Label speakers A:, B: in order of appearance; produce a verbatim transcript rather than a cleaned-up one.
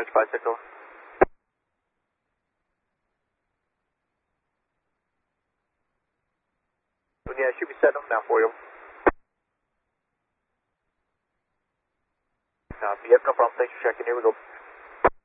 A: Next five signal. Yeah, should be setting up now for you. Uh, yep, no problem. Thanks for checking. Here we go.